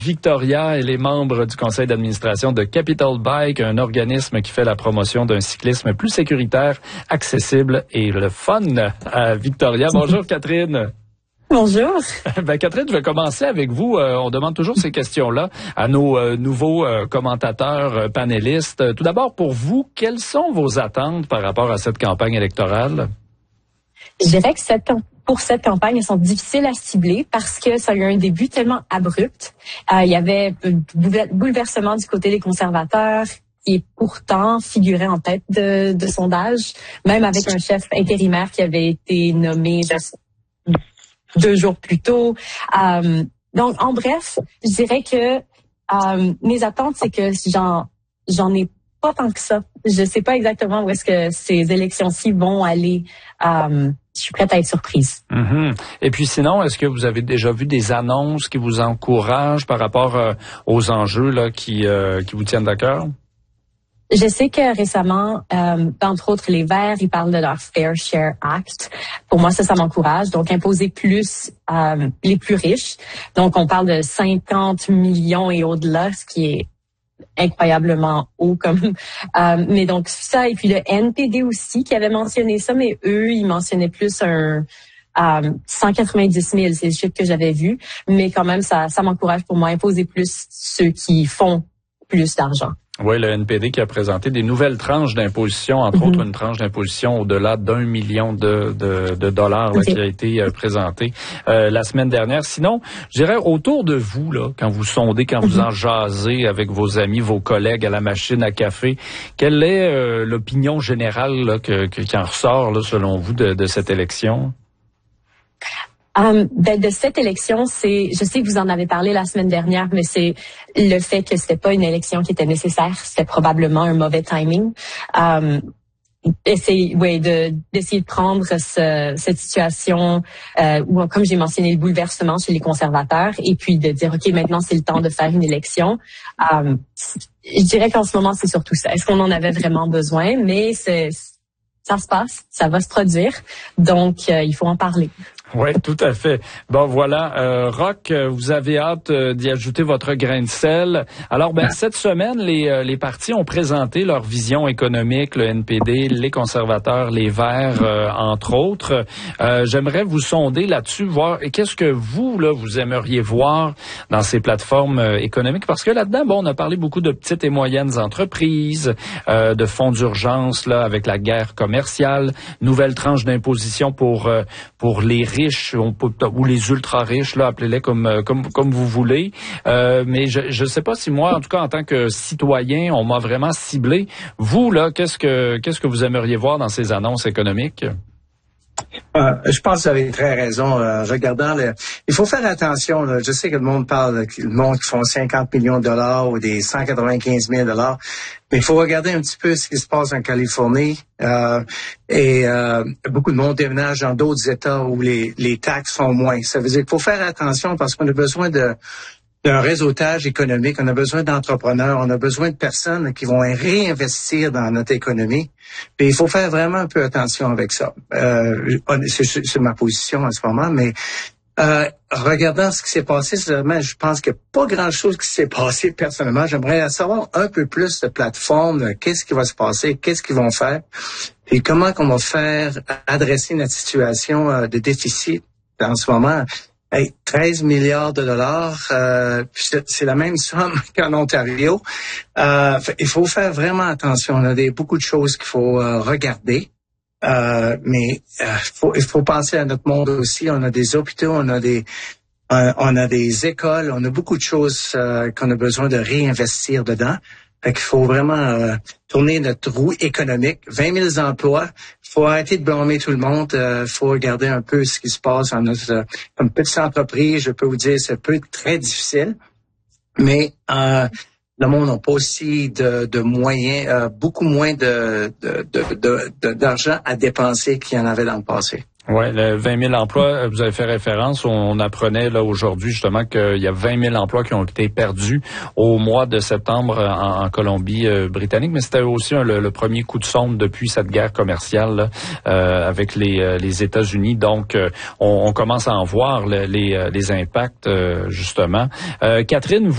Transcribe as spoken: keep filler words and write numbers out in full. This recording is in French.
Victoria et les membres du conseil d'administration de Capital Bike, un organisme qui fait la promotion d'un cyclisme plus sécuritaire, accessible et le fun à Victoria. Bonjour Catherine. Bonjour. Ben, Catherine, je vais commencer avec vous. Euh, on demande toujours ces questions-là à nos euh, nouveaux euh, commentateurs, euh, panélistes. Tout d'abord, pour vous, quelles sont vos attentes par rapport à cette campagne électorale? Je dirais que cette, pour cette campagne, elles sont difficiles à cibler parce que ça a eu un début tellement abrupt. Euh, il y avait un bouleversement du côté des conservateurs qui pourtant figurait en tête de, de sondage, même avec un chef intérimaire qui avait été nommé deux jours plus tôt. Euh, donc, en bref, je dirais que euh, mes attentes, c'est que j'en j'en ai pas tant que ça. Je sais pas exactement où est-ce que ces élections-ci vont aller. Euh, je suis prête à être surprise. Mm-hmm. Et puis sinon, est-ce que vous avez déjà vu des annonces qui vous encouragent par rapport euh, aux enjeux là qui euh, qui vous tiennent à cœur? Je sais que récemment, euh, entre autres, les Verts, ils parlent de leur Fair Share Act. Pour moi, ça, ça m'encourage. Donc, imposer plus euh, les plus riches. Donc, on parle de cinquante millions et au-delà, ce qui est incroyablement haut. comme. Euh, mais donc, ça, et puis le N P D aussi, qui avait mentionné ça, mais eux, ils mentionnaient plus un... Euh, cent quatre-vingt-dix mille, c'est le chiffre que j'avais vu. Mais quand même, ça, ça m'encourage pour moi, imposer plus ceux qui font plus d'argent. Oui, le N P D qui a présenté des nouvelles tranches d'imposition, entre mm-hmm. autres une tranche d'imposition au-delà d'un million de, de, de dollars là, okay. qui a été euh, présentée euh, la semaine dernière. Sinon, je dirais autour de vous, là, quand vous sondez, quand mm-hmm. vous en jasez avec vos amis, vos collègues à la machine à café, quelle est euh, l'opinion générale là, que, que, qui en ressort là, selon vous de, de cette élection? Um, ben de cette élection, c'est, je sais que vous en avez parlé la semaine dernière, mais c'est le fait que c'était pas une élection qui était nécessaire, c'était probablement un mauvais timing. Um, essayer, ouais, de d'essayer de prendre ce, cette situation euh, où, comme j'ai mentionné, le bouleversement chez les conservateurs, et puis de dire ok, maintenant c'est le temps de faire une élection. Um, je dirais qu'en ce moment c'est surtout ça. Est-ce qu'on en avait vraiment besoin? Mais c'est, ça se passe, ça va se produire, donc euh, il faut en parler. Oui, tout à fait. Bon, voilà. Euh, Roch, vous avez hâte euh, d'y ajouter votre grain de sel. Alors, ben, cette semaine, les, euh, les partis ont présenté leur vision économique, le N P D, les conservateurs, les Verts, euh, entre autres. Euh, j'aimerais vous sonder là-dessus, voir qu'est-ce que vous, là, vous aimeriez voir dans ces plateformes euh, économiques. Parce que là-dedans, bon, on a parlé beaucoup de petites et moyennes entreprises, euh, de fonds d'urgence, là, avec la guerre commerciale, nouvelle tranche d'imposition pour, euh, pour les riches, on peut, ou les ultra riches, là, appelez-les comme comme comme vous voulez. Euh, mais je je sais pas si moi, en tout cas en tant que citoyen, on m'a vraiment ciblé. Vous là, qu'est-ce que qu'est-ce que vous aimeriez voir dans ces annonces économiques? Euh, je pense que vous avez très raison. Euh, regardant le, il faut faire attention. Là. Je sais que le monde parle, le monde qui font cinquante millions de dollars ou des cent quatre-vingt-quinze mille dollars, mais il faut regarder un petit peu ce qui se passe en Californie. Euh, et euh, beaucoup de monde déménage dans d'autres États où les, les taxes sont moins. Ça veut dire qu'il faut faire attention parce qu'on a besoin de d'un réseautage économique, on a besoin d'entrepreneurs, on a besoin de personnes qui vont réinvestir dans notre économie. Puis il faut faire vraiment un peu attention avec ça. Euh, c'est, c'est ma position en ce moment, mais euh, regardant ce qui s'est passé, je pense qu'il n'y a pas grand-chose qui s'est passé personnellement. J'aimerais savoir un peu plus de plateformes, qu'est-ce qui va se passer, qu'est-ce qu'ils vont faire, et comment qu'on va faire adresser notre situation de déficit en ce moment. Hey, treize milliards de dollars, euh, c'est, c'est la même somme qu'en Ontario. Euh, il faut faire vraiment attention. On a des, beaucoup de choses qu'il faut euh, regarder. Euh, mais euh, faut, il faut penser à notre monde aussi. On a des hôpitaux, on a des euh, on a des écoles, on a beaucoup de choses euh, qu'on a besoin de réinvestir dedans. Fait qu'il faut vraiment euh, tourner notre roue économique. vingt mille emplois. Il faut arrêter de blâmer tout le monde. Il euh, faut regarder un peu ce qui se passe dans notre euh, comme petite entreprise. Je peux vous dire, ça peut être très difficile. Mais euh, le monde n'a pas aussi de, de moyens, euh, beaucoup moins de, de, de, de, de, d'argent à dépenser qu'il y en avait dans le passé. Oui, le vingt mille emplois, vous avez fait référence. On apprenait là aujourd'hui justement qu'il y a vingt mille emplois qui ont été perdus au mois de septembre en, en Colombie-Britannique. Mais c'était aussi un, le, le premier coup de sonde depuis cette guerre commerciale là, euh, avec les, les États-Unis. Donc, euh, on, on commence à en voir le, les, les impacts euh, justement. Euh, Catherine, vous